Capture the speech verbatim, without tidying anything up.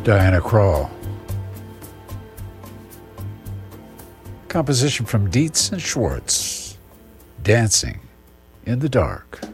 Diana Krall. Composition from Dietz and Schwartz. Dancing in the Dark.